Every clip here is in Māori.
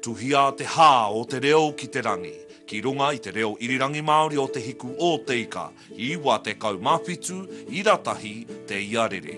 Tuhia te hā o te reo ki te rangi. Ki runga i te reo irirangi Māori o te hiku o te ika. I wā te kaumawhitu, i ratahi te iarere.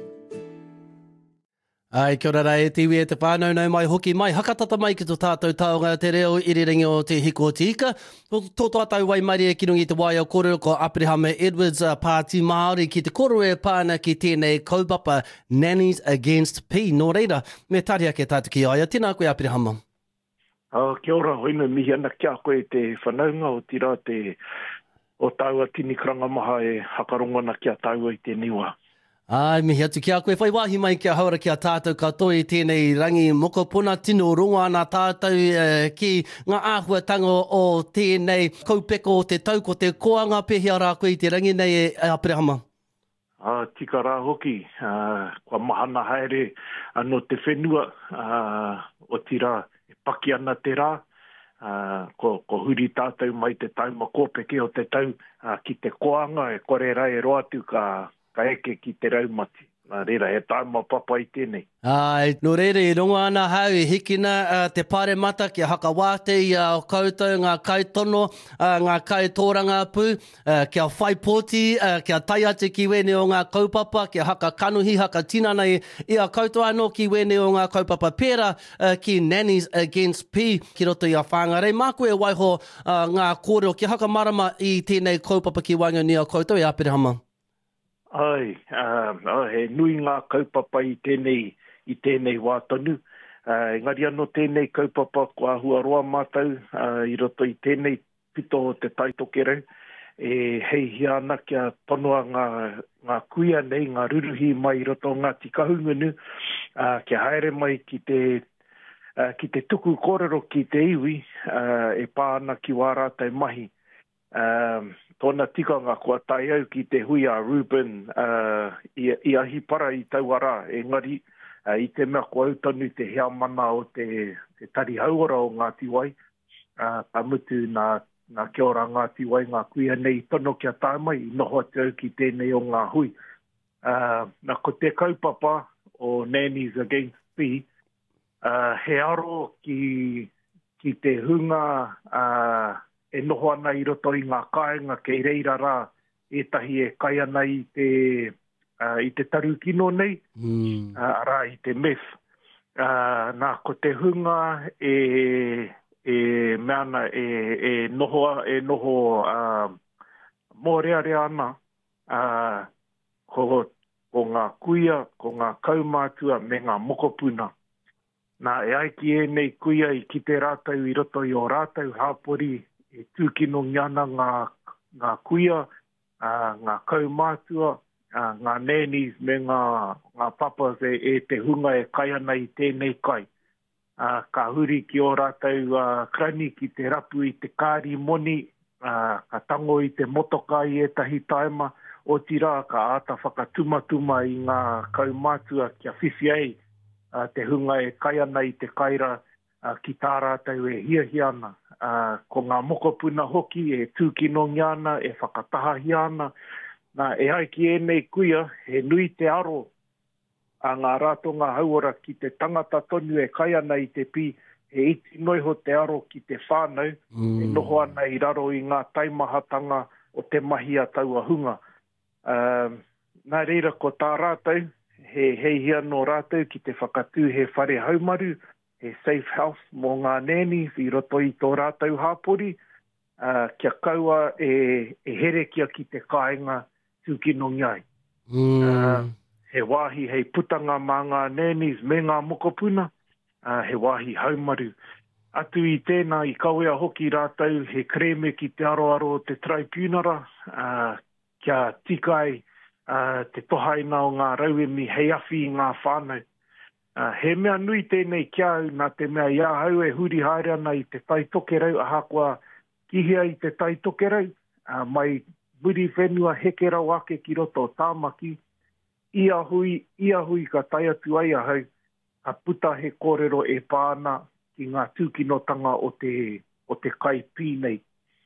Ai, kia ora rā e tiwi e te whānau nau mai hoki mai. Hakatata mai ki tō tātou taonga te reo irirangi o te hiku o te ika. Tō tātou wai mari e kirungi te waia kōrero ko Apirihama Edwards Pāti Māori ki te koro e pāna ki tēnei kaupapa Nannies Against P. Nō reira, me taria ke tātou ki aia. Tēnā koe Apirihama. Kia ora, hoina mihi ana kia koe te whanaunga o tira te o taua tini karanga maha e hakarongona kia taua i te niwa. Ai, mihi atu kia koe. Whai wāhi mai kia haura kia tātou katoa i tēnei rangi mokopuna tino runga ana tātou ki ngā āhuatanga o tēnei kaupeko o te tau ko te koanga pehia rā koe i te rangi nei e Apirihama. Tika rā hoki, kua mahana haere anō te whenua o tira e paki ana te rā, ko huri tātou mai te tauma kōpeke o te tau ki te koanga e kore rai e roatu ka eke ki te raumati. Nā reira, e tauma papa i tēnei. Ai, no reira, i rongo ana hau, i hikina te pāre mata ki a hakawāte i a koutou ngā kaitono, ngā kaitōranga pū, kia whaipoti, kia tai ate ki wene o ngā kaupapa, kia haka kanuhi, haka tinana i a koutou anō ki wene o ngā kaupapa pēra ki Nannies Against P, ki roto i a whāngarei. Mā koe waiho ngā kōrero, kia haka marama i tēnei kaupapa ki wainga ni a koutou i Apirihama. Ai, he nui ngā kaupapa i tēnei wā tonu. Engari anō tēnei kaupapa kua hua roa mātou i roto i tēnei pito o te taitokerau. Hei hiana kia tonoa ngā kuia nei, ngā ruruhi mai i roto ngā tikahungunu, kia haere mai ki te tuku kōrero ki te iwi, e pāna ki wārātai mahi. Tōna tikanga kua tai au ki te hui a Ruben i ahi para i tauara. Engari, i te mea kua autanu te hea mana o te tari hauora o Ngāti Wai. Ka mutu nā kia ora Ngāti Wai, ngā kuia nei tono kia tāmai, i noho atu au ki tēnei o ngā hui. Nā ko te kaupapa o Nannies Against P, he aro ki te hunga e noho ana i roto i ngā kāinga kei reira rā, etahi e kai ana i te tarukino nei, rā i te meth. Nā ko te hunga meana e noho mōrearea ana ko ngā kuia, ko ngā kaumātua me ngā mokopuna. Nā e aiki e nei kuia i ki te rātau i roto i o rātau hāpori, e tūkino ngiana ngā kuia, ngā kaumātua, ngā nannies me ngā papas e te hunga e kai ana i tēnei kai. Ka huri ki o rātau krani ki te rapu i te kāri moni, ka tango i te motoka i etahi taima, o tira ka āta whakatumatuma i ngā kaumātua kia whiwhi ai, te hunga e kai ana i te kaira ki tā rātau e hiahiana. Ko ngā mokopuna hoki e tūkino ngiana, e whakatahahi ana. Nā e aiki e nei kuia, he nui te aro a ngā rātonga hauora ki te tangata tonu e kai ana i te pi, he iti noiho te aro ki te whānau, e noho ana i raro i ngā taimahatanga o te mahi a taua hunga. Nā reira ko tā rātau, he hei no rātau ki te whakatū he whare haumaru, he safe house mō ngā nannies i roto i tō rātau hāpori, kia kaua e here kia ki te kāinga tūkino ngai. He wāhi hei putanga mā ngā nannies me ngā mokopuna, he wāhi haumaru. Atu i tēnā i kawea hoki rātau, he kreme ki te aroaro o te tribunara, kia tikai te tohaina o ngā rauemi hei awhi i ngā whānau. He mea nui tēnei kia au, nā te mea ia hau e huri haere ana i te taitokerau, aha kua kihia i te taitokerau, mai muri whenua hekera wake ki roto tāmaki, ia hui ka tai atu ai ahau, ka puta he kōrero e pāna ki ngā tūkinotanga o te kai pīnei.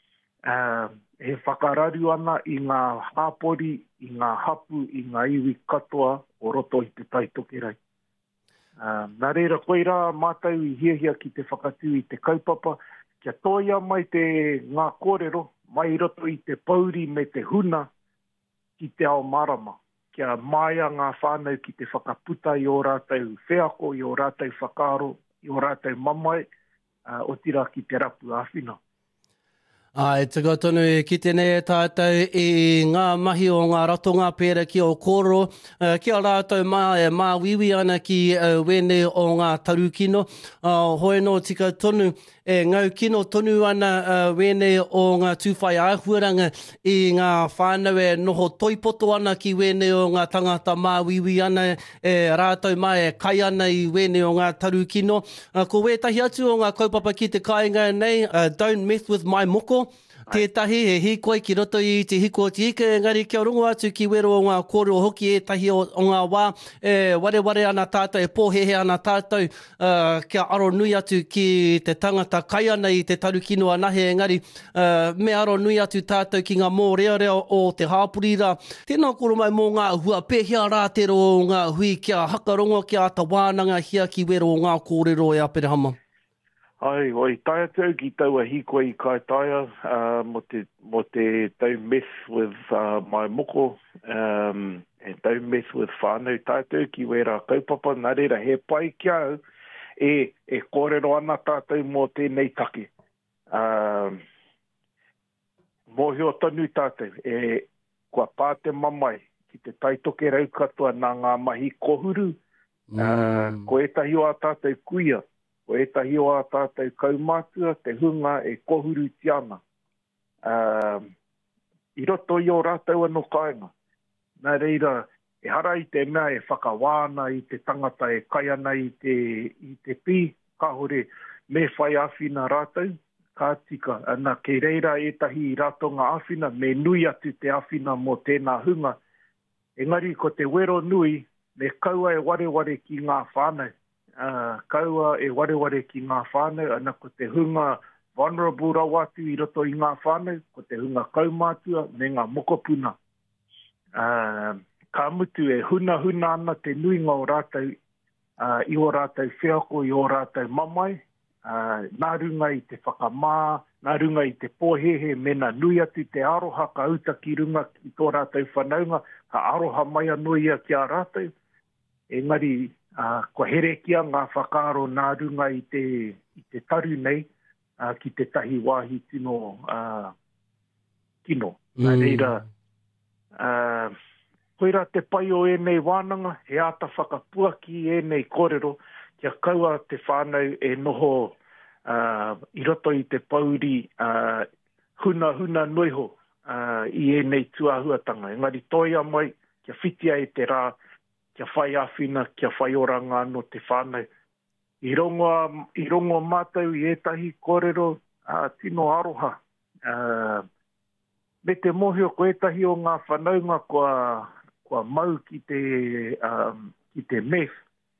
He whakararu ana i ngā hāpori, i ngā hapu, i ngā iwi katoa o roto i te taitokerau. Nā reira koe rā mātau I hia ki te whakatū I te kaupapa, kia toia mai te ngā kōrero, mai roto I te pauri me te huna ki te ao marama. Kia maia ngā whānau ki te whakaputa I o rātou wheako, I o rātou whakaaro, I o rātou mamai, o tira ki te rapu āwhina. Ai, te tonu ki tēnei tātou I ngā mahi o ngā ratonga pēra ki o kōrero. Kia rātou mā wiwi ana ki wene o ngā tarukino. Hoi no tika tonu e ngau kino tonu ana wene o ngā tūwhai āhuaranga I ngā whānau e noho toipoto ana ki wene o ngā tangata mā wiwi ana e rātou mai e kai ana I wene o ngā tarukino. Ko wētahi atu o ngā kaupapa ki te kāinga nei, don't mess with my moko. Tētahi he hikoi ki roto I te hiko te ika, engari kia rongo atu ki wero o ngā kōrero hoki etahi o ngā wā, ware ana tātou, e pōhehe ana tātou, kia aro nui atu ki te tangata kai ana I te tarukino anahe, engari me aro nui atu tātou ki ngā mōrearea o te hāpurira. Tēnā koro mai mō ngā hua pēhia rātero o ngā hui kia hakarongo kia ata wānanga hia ki wero o ngā kōrero e Aperehama. Ai, oi, taia tau ki taua hiko I kai taia, mo te tau mess with my moko, and tau mess with whānau. Taia tau ki wera kaupapa, nā reira he pai kia au, e kōrero ana tātou mō tēnei take. Mōhio tonu tātou, kua pā te mamai, ki te taitoke rau katoa nā ngā mahi kohuru, ko etahi o a tātou kuia, o etahi o a tātou kaumātua, te hunga e kohuru tiana. I roto I o rātou anō kāinga. Nā reira, e hara I te mea e whakawāna I te tangata e kai ana I te pī, ka hore me whai āwhina rātou, ka tika. Ana ke reira etahi I ratonga āwhina, me nui atu te āwhina mō tēnā hunga. Engari, ko te wero nui, me kaua e wareware ki ngā whānau. Kaua e wareware ki ngā whānau, ana ko te hunga vulnerable rawatu I roto I ngā whānau, ko te hunga kaumātua me ngā mokopuna. Ka mutu e huna ana te nuinga o rātou, I o rātou wheako, I o rātou mamai, nā runga I te whakamā, nā runga I te pōhehe, mena nui atu te aroha, ka uta ki runga ki tō rātou whanaunga, ka aroha mai anō ia ki a rātou. Engari, ko herekia ngā whakaaro nā runga I te taru nei, ki te tahi wāhi tino kino. Nā reira, koira te pai o enei wānanga, he ata whakapua ki enei kōrero, kia kaua te whānau e noho I roto I te pauri huna noiho I enei tuahuatanga. Engari toia mai, kia whitia e te rā, kia whai āwhina, kia whai oranga no te whānau. I rongo mātou I etahi kōrero tino aroha. Me te mohio ko etahi o ngā whanaunga kua mau ki te meth.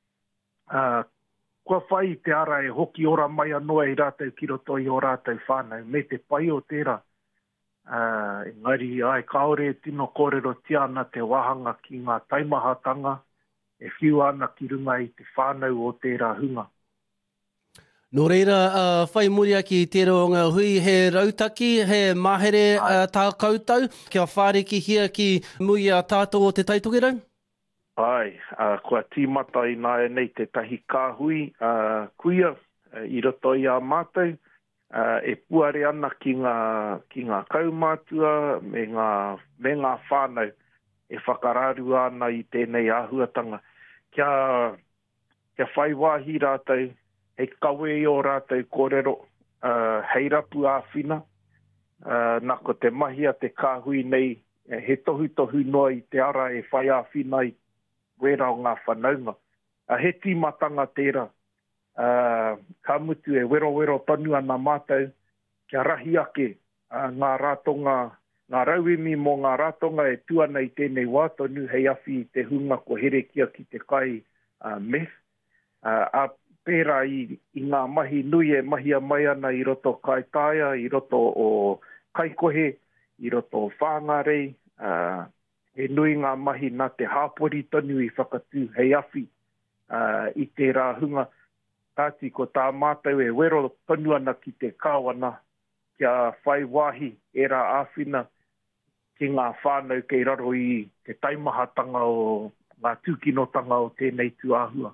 Kua whai te ara e hoki ora mai anoa I rātou ki roto I o rātou whānau. Me te pai o tērā. Engari, ai kaore tino kōrero tiana te wahanga ki ngā taimahatanga, e whiu ana ki runga I te whānau o tērā hunga. Nō reira, whai muria ki tērā o ngā hui, he rautaki, he mahere tā koutou, kia whāriki hia ki mui a tātou o te taitokerau? Ai, kua tīmata I nā e nei te tahi kāhui, kuia, I roto I a mātou, e puare ana ki ngā kaumātua, me ngā whānau, e whakararu ana I tēnei āhuatanga. Kia whai wāhi rātou, he kawe I o rātou kōrero, hei rapu āwhina, nā ko te mahi a te kāhui nei, he tohu noa I te ara e whai āwhina I wera o ngā whanaunga. He tīmatanga tērā, ka mutu e wero tonu ana mātou, kia rahi ake ngā rātonga, ngā rauemi mō ngā rātonga e tuana I tēnei wātonu, hei awhi te hunga ko herekia ki te kai meth. A pērā I ngā mahi nui e mahia mai ana I roto kai taia, I roto o kaikohe, I roto o whāngarei, he nui ngā mahi nā te hāpori tonu I whakatū, hei awhi I te rāhunga tāti ko tā mātou e wero tonu ana ki te kāwana kia whai wāhi e rā āwhina ki ngā whānau kei raro i te taimahatanga o ngā tūkinotanga o tēnei tuāhua.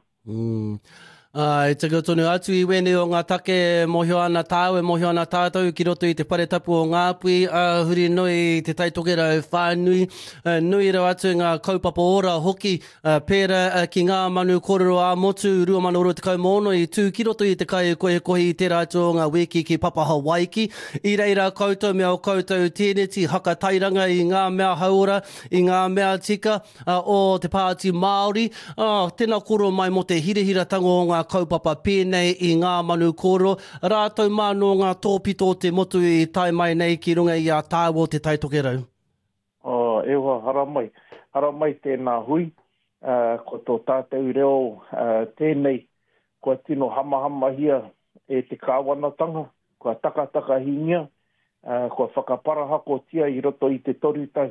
E taka tonu atu I wene o ngā take mohio ana tāu e mohio ana tātou ki roto I te whare tapu o Ngāpui, huri noi te taitokerau whānui, nui rau atu ngā kaupapa ora hoki, pēra ki ngā manu kōrero a motu, rua manu oro te kaumono I tū ki roto I te kai koe kohi I te rātu o ngā wiki ki Papa Hawaiki. I reira koutou mea o koutou tēneti, haka tairanga I ngā mea haura, I ngā mea tika o te Pāti Māori. Tēnā koro mai mo te hirehiratango o ngā kaupapa pēnei I ngā manu kōrero. Rātou māno ngā tōpito te motu I tai mai nei ki runga I a tāu o te taitokerau. Ewa, haramai tēnā hui. Ko tō tātou reo tēnei, kua tino hamahama hia e te kāwanatanga, kua takataka hingia, kua whakaparahako tia I roto I te torutau.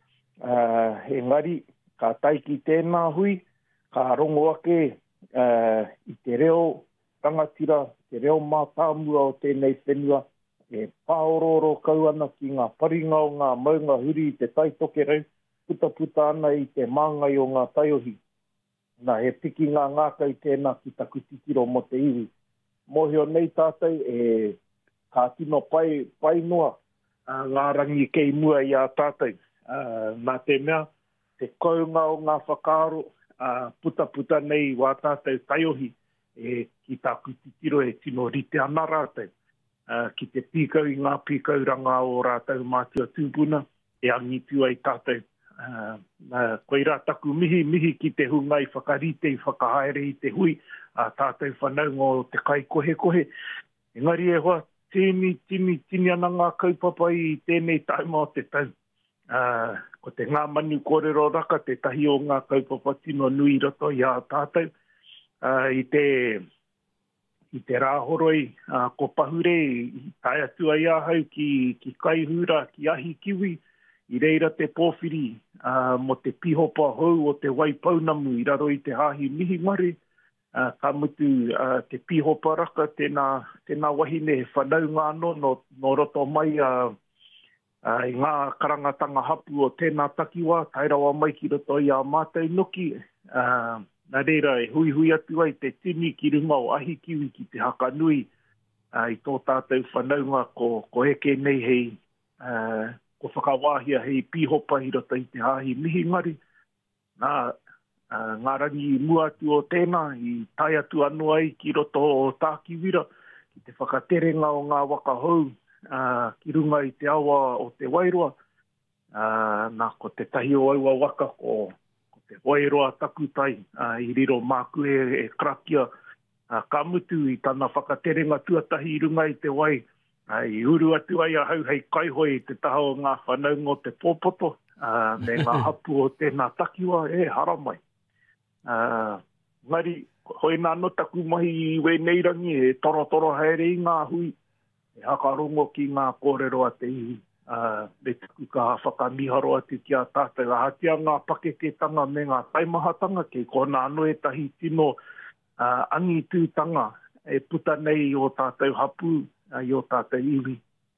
Engari, ka taiki tēnā hui, ka rongo ake I te reo rangatira, te reo mātāmua o tēnei whenua, e pāororo kauana ki ngā paringa o ngā maunga huri I te taitokerau, puta ana I te māngai o ngā taiohi. Nā he piki ngā ngākau tēnā ki taku titiro mo te iwi. Mohio nei tātou e ka tino pai noa ngā rangi kei mua I a tātou. Nā te mea, te kaunga o ngā whakaaro, puta nei wā tātou taiohi e ki taku titiro e tino rite ana rātou. Ki te pīkau I ngā pīkauranga o rātou mātua tūpuna e angitu ai tātou. Koe rā taku mihi ki te hunga I whakarite I whakahaere I te hui tātou whanaunga o te kai kohe. Engari e hoa tini ana ngā kaupapa I tēnei taima o te tau. Ko te ngā manu kōrero raka, te tahi o ngā kaupapa tino nui roto I a tātou. I te rāhoroi, ko pahure, I tai atua I ahau ki kaihura, ki ahi kiwi, I reira te pōwhiri, mo te pihopa hou o te waipaunamu I raro I te hahi mihi mare. Ka mutu te pihopa raka, tēnā wahine he whanau ngāno no roto mai I ngā karangatanga hapu o tēnā takiwa, tairawa mai ki roto I a mātou noki. Nā reira e hui atu ai te tini ki runga o ahi kiwi ki te haka nui. I tō tātou whanaunga ko eke nei hei, ko whakawāhia hei pihopa I roto I te hahi mihi ngari. Ngā rangi mua atu o tēnā, I tai atu anu ai ki roto o tākiwira, ki te whakaterenga o ngā waka hou, ki runga I te awa o te Wairoa. Nā ko te tahi o aua waka ko te Wairoa takutai I riro māku e krakia. Ka mutu I tana whakaterenga tuatahi I runga I te wai. I uru atu ai a hau hei kaihoi I te taha o ngā whanaunga o te pōpoto. Me ngā hapu o tēnā takiwa e haramai. Ngari, hoi nā no taku mahi I wenei rangi e toro haere I ngā hui. E hakarongo ki ngā kōrero a te iwi. Me tuku ka whakamiharo atu ki a tātou. Hatia ngā paketetanga me ngā taimahatanga kei kona anō e tahi tino angitūtanga e puta nei o tātou hapu I o tātou iwi.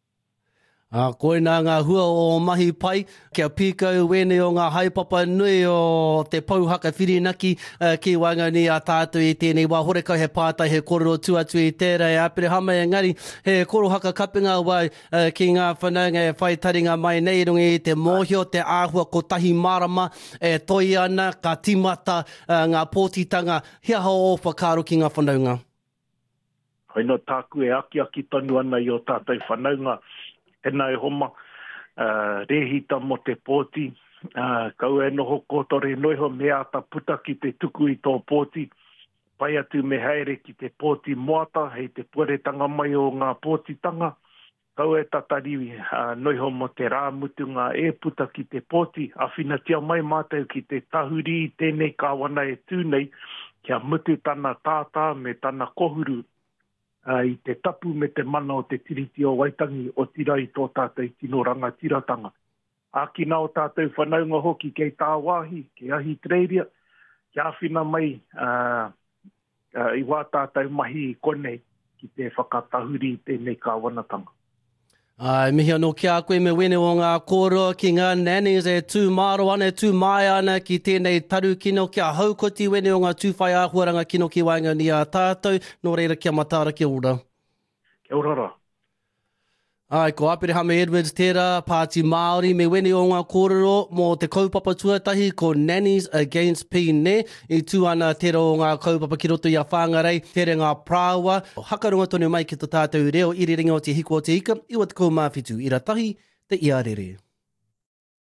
Koe nā ngā hua o mahi pai, kia pīkau wene o ngā haipapa nui o te pauhaka whirinaki ki Waingani a tātou I tēnei wā horekau he pātai he kōrero tuatu I tērā e apere hama engari he korohaka kapinga wai ki ngā whanaunga e whai taringa mai nei rungi I te mōhio te āhua ko tahi marama e toi ana ka timata ngā pōtitanga hea hao o whakaro ki ngā whanaunga. Hoi no tāku e aki tonu ana I o tātou whanaunga. Tēnā e homa, rehita mo te pōti, kau e noho kōtore noiho mea ta puta ki te tuku I tō pōti, pai atu me haere ki te pōti moata, hei te pueretanga mai o ngā pōtitanga, kau e tatariwi noiho mo te rāmutunga e puta ki te pōti, awhina tia mai mātou ki te tahuri I tēnei kāwana e tūnei, kia mutu tana tātā me tana kohuru, I te tapu me te mana o te tiriti o Waitangi o tira I tō tātou tino rangatiratanga. Aki nā o tātou whanaunga hoki kei tā wāhi, kei ahi treiria, kia whina mai i wā tātou mahi i konei ki te whakatahuri tēnei kāwanatanga. Mihi anō ki a koe me wene o ngā kōroa ki ngā nannies e tū māro ana, tū mai ana ki tēnei taru kino kia haukoti wene o ngā tūwhai āhuaranga kino ki wainga ni a tātou. Nō reira kia matara kia ora. Kia ora. Ai, ko Apere Hame Edwards tērā, Pāti Māori, me wene o ngā kōrero mō te kaupapa tuatahi ko Nannies Against PNE, i tū ana tērā o ngā kaupapa ki roto i a whāngarei, tērā ngā prāua, hakarunga tonu mai ki tō tātou reo, iriringa o te hiko o te ika, iwa te kou mawhitu, i ratahi, te iarere.